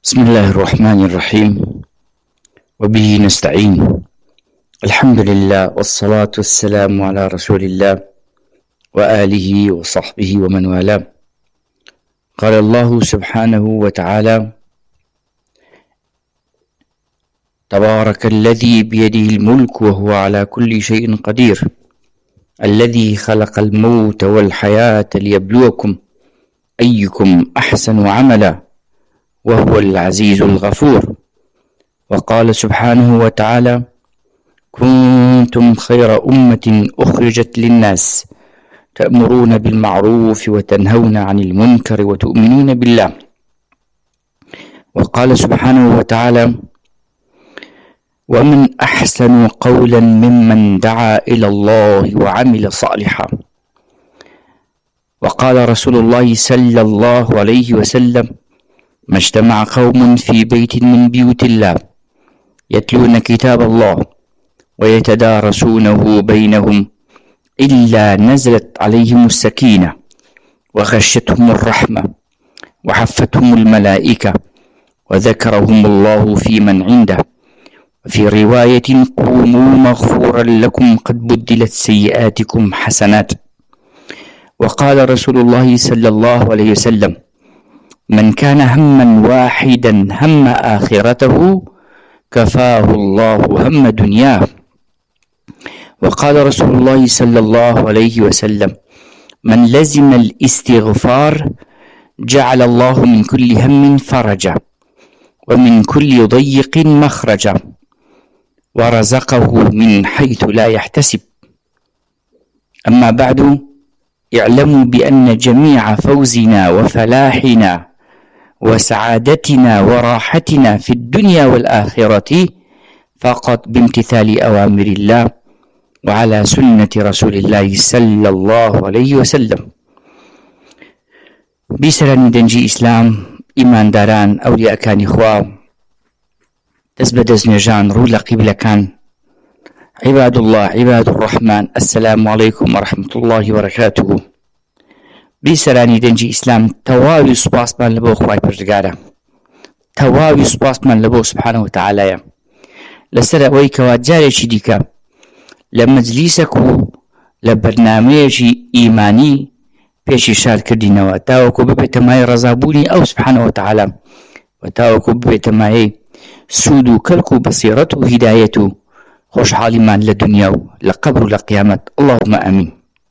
بسم الله الرحمن الرحيم وبه نستعين. الحمد لله والصلاة والسلام على رسول الله وآله وصحبه ومن والاه. قال الله سبحانه وتعالى: تبارك الذي بيده الملك وهو على كل شيء قدير، الذي خلق الموت والحياة ليبلوكم أيكم أحسن عملا وهو العزيز الغفور. وقال سبحانه وتعالى: كنتم خير أمة أخرجت للناس تأمرون بالمعروف وتنهون عن المنكر وتؤمنون بالله. وقال سبحانه وتعالى: ومن أحسن قولا ممن دعا إلى الله وعمل صالحا. وقال رسول الله صلى الله عليه وسلم: ما اجتمع قوم في بيت من بيوت الله يتلون كتاب الله ويتدارسونه بينهم إلا نزلت عليهم السكينة وغشتهم الرحمة وحفتهم الملائكة وذكرهم الله في من عنده. وفي رواية: قوموا مغفورا لكم قد بدلت سيئاتكم حسنات. وقال رسول الله صلى الله عليه وسلم: من كان هما واحدا هم آخرته كفاه الله هم دنياه. وقال رسول الله صلى الله عليه وسلم: من لزم الاستغفار جعل الله من كل هم فرجا ومن كل ضيق مخرجا ورزقه من حيث لا يحتسب. أما بعد، اعلموا بأن جميع فوزنا وفلاحنا وسعادتنا وراحتنا في الدنيا والآخرة فقط بامتثال أوامر الله وعلى سنة رسول الله صلى الله عليه وسلم. بیسەرانی دەنجی ئیسلام، ئیمانداران، ئەولیاکانی خوا، دەست بە دەستنوێژان، ڕوو لە قیبلەکان، عباد الله، عباد الرحمن، السلام عليكم ورحمة الله وبركاته. بیسەرانی دەنجی ئیسلام، تەواوی سوپاسمان لەبۆ خوای پەروەردگارە، تەواوی سوپاسمان لەبۆ سبحانه وتعالایە لەسەر ئەوەی کەوا جارێکی دیکە لە مەجلیسێک و لە بەرنامەیەکی ئیمانی پێشی شار کردینەوە تاوەکو ببێتە مای ڕەزابوونی ئەو سبحانه وتعالە و تاوەکو ببێتە مایەی سوود و کەلک و بەسیرەت و هیدایەت و خۆشحاڵیمان لە دنیا و لە قەبر و لە قیامەت. اللهم ئامین.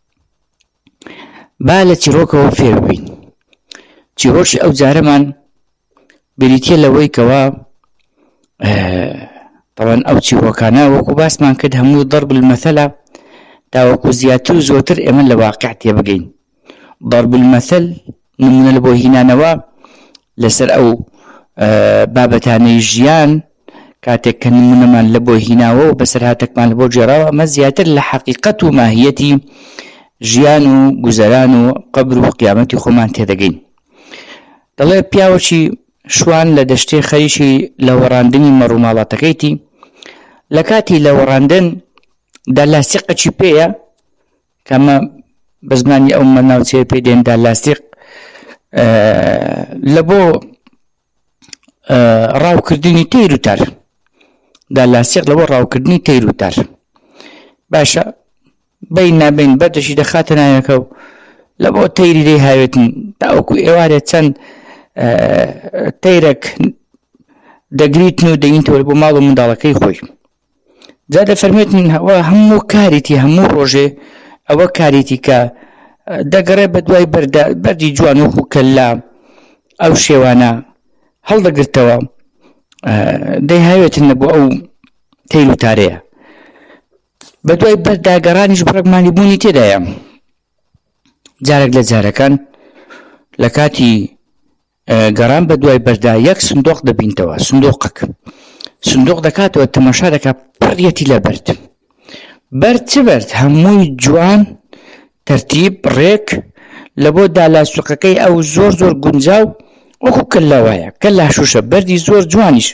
با لە چیرۆکەوە فێر ببین. چیرۆکی ئەو جارەمان بریتیە لەوەی کەوا طبعا ئەو چیرۆکانە وەکو باسمان کرد هەموو ضرب المەثەلە تاوەکو زیاتر و زۆتر ئێمە لە واقع تێبگەین. ضرب المەثەل نمونە لە بۆ هینانەوە لەسەر ئەو بابەتانەی ژیان کاتێک کە نمونەمان لە بۆ هیناوە و بەسەرهاتێکمان لە بۆ جێراوە ئەمە زیاتر لە حەقیقەت و ماهیەتی ژیان و گوزەران و قەبر و قیامەتی خۆمان تێدەگەین. دەڵێ پیاوەکی شوان لە دەشتێ خەریکی لە وەڕاندنی مەڕووماڵاتەکەیتی. لە کاتی لە وەڕاندن دالاستیقەکی پێیە کەمە بە زمانی ئەو مەناوچێ پێ دێن دالاستیق لە بۆ ڕاوکردنی تەیر و تار، دالاستیق لە بۆ ڕاوکردنی تەیر و تار. باشە بین نابین بەردەشی دەخاتە نایەکە و لە بۆ تەیری دەی هاوێتن تاوەکو ئێوارێ چەند تەیرێک دەگریتن و دەینتەوە بۆ ماڵ و منداڵەکەی خۆی. جا دەفەرمێتن ئەوە هەموو کاریتی هەموو ڕۆژێ ئەوە کاریتی کە دەگەڕێ بە دوای بەردی جوان و کەللا ئەو شێوانە هەڵدەگرتەوە دەی هاوێتن بۆ ئەو تەیر و تارەیە. بە دوای بەرداگەڕانیش بڕێکمانی بوونی تێدایە. جارێک لە جارەکان لە کاتی گەڕان بە دوای بەردا یەک سندۆق دەبینتەوە، سندۆق دەکاتەوە تەماشا دەکات پڕیەتی لە بەرد چ بەرد هەمووی جوان تەرتیب ڕێک لە بۆ دالاستوقەکەی ئەو زۆر گونجاو وەکو کەلاوایە، کەلا شوشە بەردی زۆر جوانیش.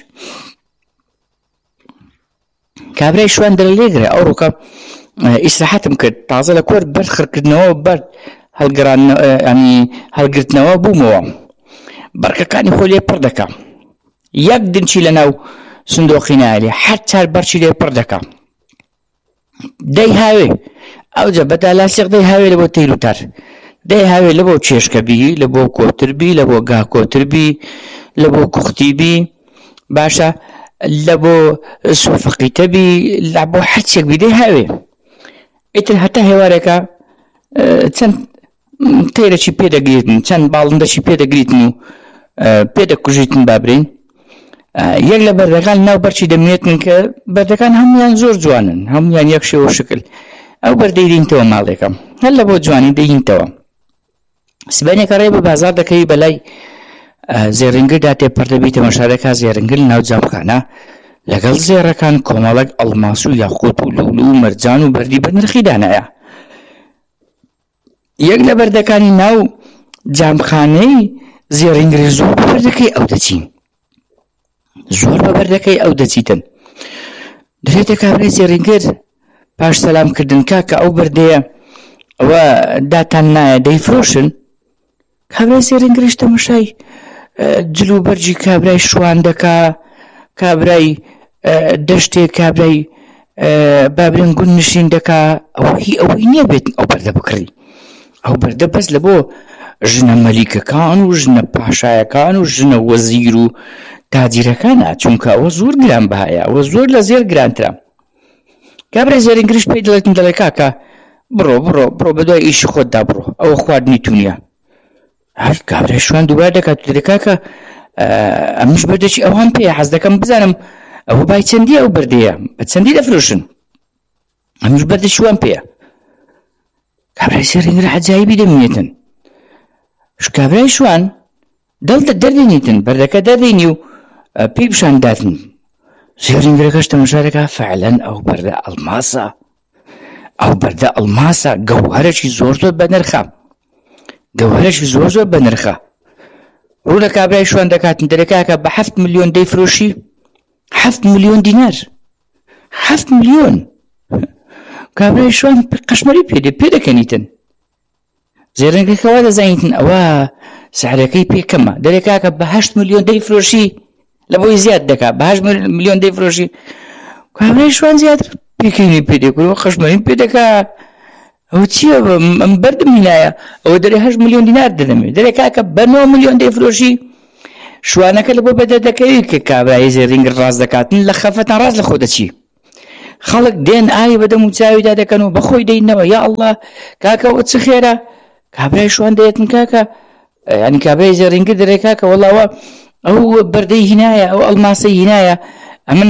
کابرای شوان دەرە لێگرێ ئەو ڕووکە ئیسراحەتم کرد تازە لە کۆر بەرد خڕکردنەوە بەرد هەڵگرتنەوە بوومەوە بەڕکەکانی خۆی لێ پڕ دەکەم یەک دنچی لە ناو سندۆقی نایێ هەر چار بەرچی لێ پڕ دەکا دەی هاوێ ئەوجا بەدالاسیق دەی هاوێ لە بۆ تەیروتار دەی هاوێ لە بۆ چێشکەبی لە بۆ کۆتربی لە بۆ گاکۆتربی لە بۆ کوختیبی باشە لە بۆ سۆفەقیتەبی لە بۆ هەرچێکبی دەی هاوێ ئیتر هەتا هێوارێکە چەند تەیرەکی پێدەگریتن چەند باڵندەشی پێدەگریتن و پێدەکوژیتن بابرین یەک لە بەردەکان ناو بەرچی دەمێتن کە بەردەکان هەمویان زۆر جوانن هەمویان یەک شێوە شکل ئەو بەردەیدینتەوە ماڵێکم هەر لە بۆ جوانی دەیینتەوە سبەینێکە ڕێ بە بازار دەکەی بەلای زێڕنگردا تێپەردەبی تەماشادەکە زێڕنگر ناو جامخانە لەگەڵ زێڕەکان کۆمەڵک ئەڵماس و یاقوت و لولو و مەرجان و بەردی بە نرخی دانایە یەک لە بەردەکانی ناو جامخانەی زێڕنگری زۆر بە بەردەکەی ئەو دەچین زۆر بە بەردەکەی ئەو دەچیتن دەرێتە کابرای زێڕنگر پاش سەلامکردن کاکە ئەو بەردەیە ئەوە داتان نایە دەیفرۆشن کابرای زێڕنگریش تەماشای جلو بەرجی کابرای شوان دەکا کابرای دەشتێ کابرای بابرین گون نشین دەکا ئەوەی نییە بێتن ئەو بەردە بکڕی ئەو بەردە بەس لە بۆ ژنە مەلیکەکان و ژنە پاشایەکان و ژنە وەزیر و تاجیرەکانە چونکە ئەوە زۆر گران بەهایە ئەوە زۆر لە زێر گرانترە کابرای زێڕنگریش پێی دەڵێتن دەڵێ کاکە بڕۆ بەدوای ئیشی خۆتدا بڕۆ ئەوە خواردنی تونیە هەر کابرای شوان دووبار دەکات و دەڵێ کاکە ئەمش بەردەچی ئەوان پێیە حەز دەکەم بزانم ئەوە بای چەندی ئەو بەردەیە بە چەندی دەفرۆشن ئەمش بەردەچی وان پێیە کابرای زێڕنگر عەجایبی دەمێنێتن کابرای شوان دەردێنیتن بەردەکە دەردێنی و پێی پیشان داتن زێڕنگرەکەش تەماشا دەکا فەعلەن ئەو بەردە ئەڵماسە ئەو بەردە ئەڵماسە گەوهەرێکی زۆر بەنرخە گەوهەرێکی زۆر بەنرخە ڕوو لە کابرای شوان دەکاتن دەرەکەکە بە 7 ملیۆن دەیفرۆشی 7 ملیۆن دینار 7 ملیۆن کابرای شوان قەشمەری پێدەکەنیتن زێڕنگەکەەوە دەزانیتن ئەوە سعرەکەی پێکەمە دەرێکاکە بە 8 ملیۆن دەیفرۆشی لە بۆی زیاد دەکا بە 8 ملیۆن دەیفرۆشی کابرای شوان زیاتر پێکەنی پێدەکەوە قەشمەری پێدەکا ئەو چییە ئەم بەردم هینایە ئەوە دەرێ 8 ملیۆن دینار دەدەمێت دەرێکاکە بە 9 ملیۆن دەیفرۆشی شوانەکە لە بۆ بەدەدەکەوی کە کابرای زێڕنگر ڕاست دەکاتن لە خەفەتان ڕاست لە خۆ دەچی خەڵک دێن ئاوی بەدەم و چاویدا دەکەن و بەخۆی دەینەوە یا ئەڵڵا کاکە ئەوە چ خێرە کابرای شوان دەیەتن کاکە ینی کابرای زێڕنگر دەرێ کاکە وەڵاوە ئەو بەردەی هینایە ئەو ئەڵماسەی هینایە ئەمن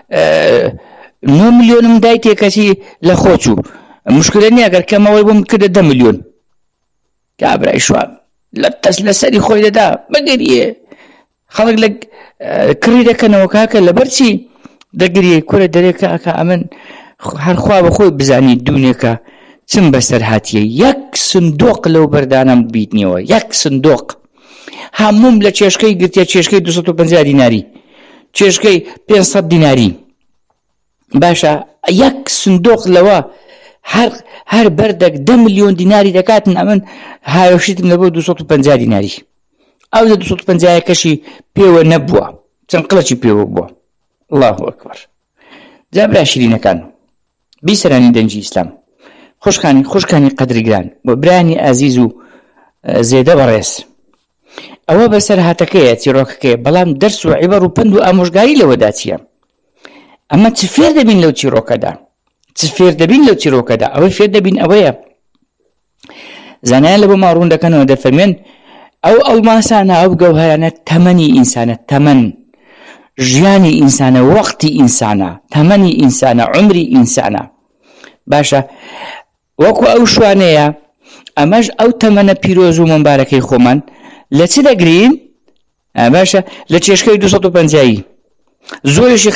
9 ملیۆنم دای تێکەچی لە خۆچوو مشکلە نییە ئەگەر کەمەوەی بۆم کردە 10 ملیۆن کابرای شوان لە سەری خۆی دەدا بەگەریە خەڵک لە کڕی دەکەنەوە کاکە لەبەرچی دەگریە کورە دەرێ کاکە ئەمن هەرخوا بە خۆی بزانی دوونێکە چم بەسەر هاتیە یەک سندۆق لەو بەردانم بیتنیەوە یەک سندۆق هەموم لە چێشکەی گرتیا چێشکەی 250 دیناری چێشکەی 500 دیناری باشە یەک سندۆق لەوە هەر بەردەک 10 ملیۆن دیناری دەکاتن ئەمن هاوشیتم لە بۆ 250 دیناری ئەو 250 کەشی پێوە نەبووە چەند قڵەکی پێوە بووە الله ئەکبەر جا برا شیرینەکان بیسەرانی دەنجی ئیسلام خوشکانی قەدرگران بۆ برانی ئازیز و زێدە بەڕێز ئەوە بەسەر هاتەکەیە چیرۆکەکەیە بەڵام دەرس و عیبەر و پند و ئامۆژگاری لەوەدا چییە ئەمە چ فێر دەبین لەو چیرۆکەدا چ فێر دەبین لەو چیرۆکەدا ئەوەی فێر دەبین ئەوەیە زانایان لە بۆ ماڕوون دەکەنەوە دەفەرمێن ئەو ئەڵماسانە ئەو گەوهەرانە تەمەنی ئینسانە تەمەن ژیانی ئینسانە وەقتی ئینسانە تەمەنی ئینسانە عمری ئینسانە باشە وەکو ئەو شوانەیە ئەمەش ئەو تەمەنە پیرۆز و ممبارەکەی خۆمان لە چ دەگرین باشە لە چێشکەی 250 زۆریشی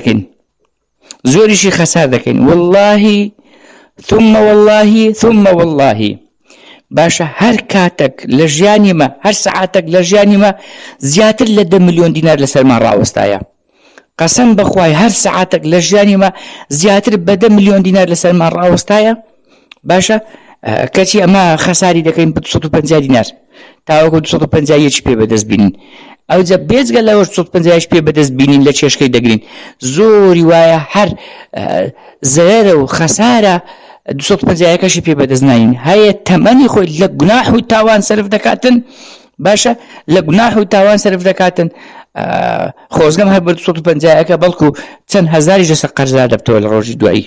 خەسار دەکەین واللهی ثم واللهی باشە هەر کاتێک لە ژیانیمە هەر سەعاتێک لە ژیانیمە زیاتر لە 10 ملیۆن دینار لەسەرمان ڕاوەستایە قەسەم بەخوای هەر سەعاتێک لە ژیانیمە زیاتر بە 10 ملیۆن دینار لەسەرمان ڕاوەستایە باشە کەچی ئەمە خەساری دەکەین بە 250 دینار تاوەکو 250 پێ بەدەست بینین ئەوجە بێجگە لەوە 150 پێ بەدەست بینین لە چێشکەی دەگرین زۆری وایە هەر زەرەرە و خەسارە 250 پێ بەدەست ناین هەیە تەمەنی خۆی لە گوناح و تاوان سەرف دەکاتن باشە لە گوناح و تاوان سەرف دەکاتن خۆزگەم هەر بە 250 بەڵکو چەند هەزاری لەسەر قەرزا دەبتەوە لە ڕۆژی دوایی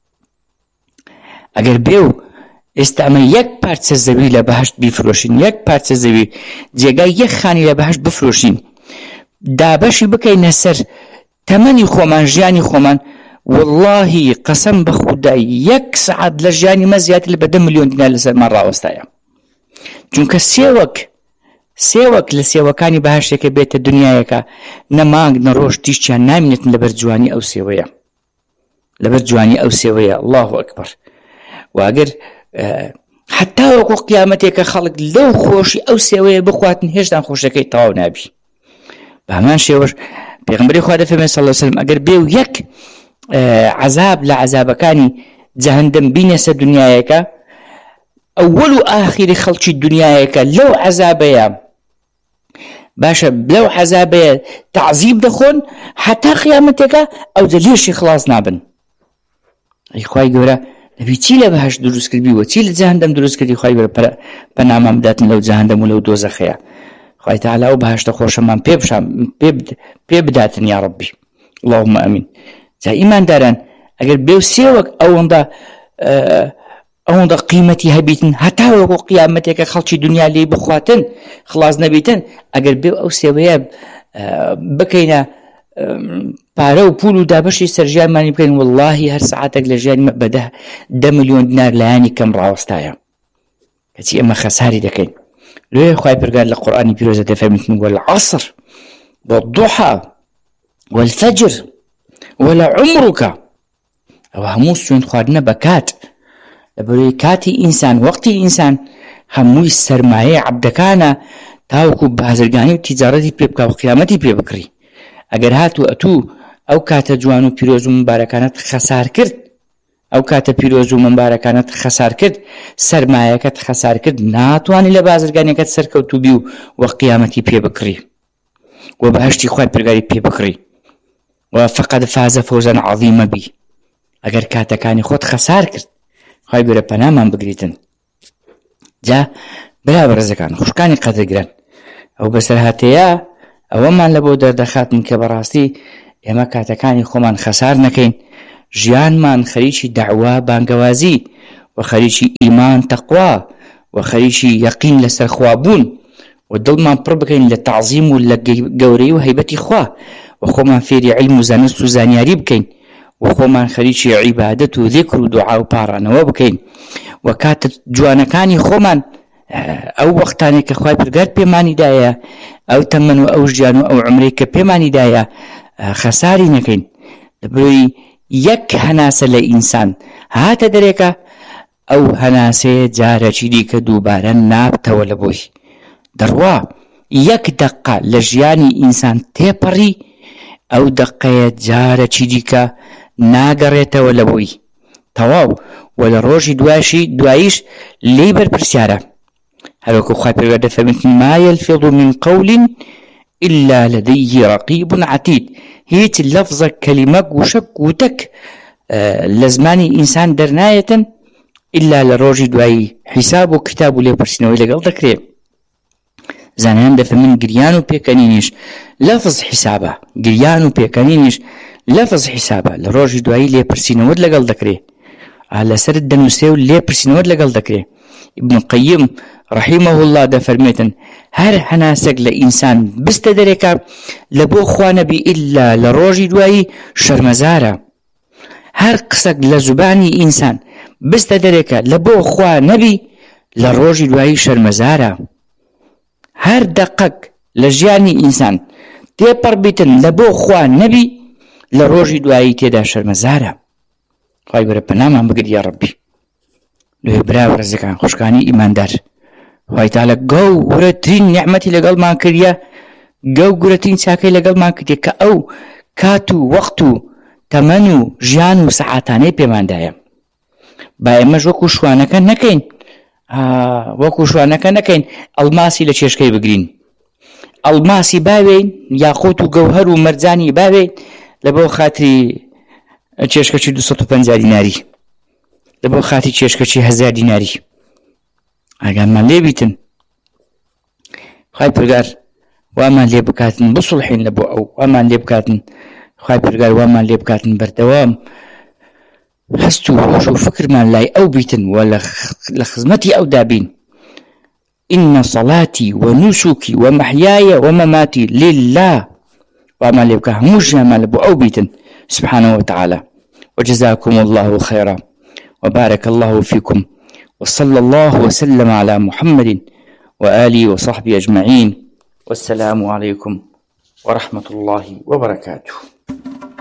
ئەگەر بێ و ئێستا ئەمە یەک پارچە زەوی لە بەهەشت بیفرۆشین یەک پارچە زەوی جێگای یەک خانی لە بەهەشت بفرۆشین دابەشی بکەینە سەر تەمەنی خۆمان ژیانی خۆمان واللهی قەسەم بە خودای 1 سەعات لە ژیانی مە زیاتر لە 10 ملیۆن دینار لەسەرمان ڕاوەستایە چونکە سێوەک لە سێوەکانی بەهەشتێکە بێتە دنیایەکە نە مانگ نە ڕۆژ تیشتیان نامێنێتن لەبەر جوانی ئەو سێوەیە لەبەر جوانی ئەو سێوەیە الله ئەکبەر واگەر حتا وەکو قیامەتێکە خەڵک لەو خۆشی ئەو سێوەیە بخواتن هێشتا خۆشەکەی تەواو نابی بە هەمان شێوەش پێغەمبەری خوا دەفەرمێ صلی الله علیه وسلم ئەگەر بێ و یەک عەذاب لە عەذابەکانی جەهەنەم بینێسە دنیایەکە ئەوەل و ئاخری خەڵکی دنیایەکە لەو عەذابەیە باشە لەو عەذابەیە تەعذیب دەخۆن حتا قیامەتێکە ئەوجە لێشی خلاص نابن ئەی خوای گەورە نەبی چی لە بەهەشت دروست کردیوە چی لە جەهەنەم دروست کردی خوای گەورە پەنامان بداتن لەو جەهەنەم و لەو دۆزەخەیە خوای تەعالی ئەو بەهەشتە خۆشەمان پێ بداتن یا ڕەبی اللهم ئەمین جا ئیمانداران ئەگەر بێ و سێوەک ئەوەندە قیمەتی هەبیتن هەتا وەکو قیامەتێکە خەڵکی دنیا لێی بخواتن خلاص نەبیتن ئەگەر بێ ئەو سێوەیە بکەینە پارە و پول و دابەشی سەرژیانمانی بکەین واللهی هەر سەعاتێک لە ژیانی بە 10 ملیۆن دینار لایانی کەم ڕاوەستایە کەچی ئەمە خەساری دەکەین لێ خوای پەروەردگار لە قورئانی پیرۆزە دەفەرمێتن والعەصر والضحى والفجر ولعمرك ئەوە هەموو سوێن خواردنە بە کات لەبەرەوەی کاتی ئینسان وەقتی ئینسان هەمووی سەرمایەی عەبدەکانە تاوەکو بازرگانی و تیجارەتی پێ بکا و قیامەتی پێ بکڕی ئەگەر هاتوو ئەتوو ئەو کاتە جوان و پیرۆز و مبارەکانت خەسار کرد ئەو کاتە پیرۆز و مبارەکانت خەسار کرد سەرمایەکەت خەسار کرد ناتوانی لە بازرگانیەکەت سەرکەوتوو بی و قیامەتی پێ بکڕی و بەهەشتی خوای پەروەردگاری پێ بکڕی و فقد فاز فوزا عظیمە بی ئەگەر کاتەکانی خۆت خەسار کرد خوای گەورە پەنامان بگریتن جا برا بەڕێزەکان خوشکانی قەدرگران ئەو بەسەرهاتەیە ئەوەمان لە بۆ دەردەخاتن کە بەڕاستی ئێمە کاتەکانی خۆمان خەسار نەکەین ژیانمان خەریکی دەعوا بانگەوازی و خەریکی ئیمان تەقوا و خەریکی یەقین لەسەر خوا بوون و دڵمان پڕ بکەین لە تەعزیم و لە گەورەی و هەیبەتی خوا و خۆمان فێری عیلم و زانست و زانیاری بکەین و خۆمان خەریکی عیبادەت و ذیکر و دوعا و پاڕانەوە بکەین و کاتە جوانەکانی خۆمان ئەو وەختانێک کە خوای پەروەردگار پێمانی دایە ئەو تەمەن و ئەو ژیان و ئەو عمرەی کە پێمانی دایە خەساری نەکەین لەبەرەوەی یەک هەناسە لە ئینسان هاتە دەرێکە ئەو هەناسەیە جارێکی دیکە دووبارە نابتەوە لە بۆی دەڕوا یەک دقە لە ژیانی ئینسان تێپەڕی ئەو دقەیە جارێکی دیکە ناگەڕێتەوە لە بۆی تەواو و لە ڕۆژی دواییش لێی بەرپرسیارە هەروەکو خوای پەروەردگار دەفەرمێت ما يلفظ من قول إلا لديه رقيب عتيد هیچ لەفزە کەلیمە گوشە گوتەک لە زمانی ئینسان دەرنایەتن إلا لە ڕۆژی دوایی حیساب و کتاب و لێپرسینەوەی لەگەڵ دەکرێت زانایان دەفەرمێن گریان و پێکەنینیش لەفز حیسابە گریان و پێکەنینیش لەفز حیسابە لە ڕۆژی دوایی لێپرسینەوەت لەگەڵ دەکرێت لەسەرت دەنووسێ و لێپرسینەوەت لەگەڵ دەکرێت ابن قەیم رحمه الله دەفەرمێتن هەر هەناسەک لە ئینسان بستە دەرێکە لە بۆ خوا نەبی ئیلا لە ڕۆژی دوایی شەرمەزارە هەر قسەک لە زوبانی ئینسان بستە دەرێکە لە بۆ خوا نەبی لە ڕۆژی دوایی شەرمەزارە هەر دەقەک لە ژیانی ئینسان تێپەڕ بیتن لە بۆ خوا نەبی لە ڕۆژی دوایی تێدا شەرمەزارە خوای گەورە پەنامان بگرت یا ڕەبی لێ برا ڕێزەکان خوشکانی ئیماندار خوای تەعالی گەورەترین نیعمەتی لەگەڵمان کردیە گەورەترین چاکەی لەگەڵمان کردیە کە ئەو کات و وەقت و تەمەن و ژیان و سەعاتانەی پێماندایە با ئێمەش وەکو شوانەکە نەکەین ئەڵماسی لە چێشکەی بگرین ئەڵماسی باوێن، یاقوت و گەوهەر و مەرجانی باوێن لەبۆ خاتری چێشکەچی 250 دیناری، لەبۆ خاتی چێشکەچی 1000 دیناری. ئاگامان لێ بیتن، خوای پەروەردگار وامان لێ بکاتن بسڵحین لەبۆ ئەو، وامان لێ بکاتن خوای پەروەردگار وامان لێ بکاتن بەردەوام هەست و هۆش و فکرمان لای ئەو بیتن و لە خزمەتی ئەو دابین. إن صلاتي ونسكي ومحياي ومماتي لله، وما لبك هموجنا ما لبو أو بيتن سبحانه وتعالى. وجزاكم الله خيرا وبارك الله فيكم، وصلى الله وسلم على محمد وآله وصحبه أجمعين، والسلام عليكم ورحمة الله وبركاته.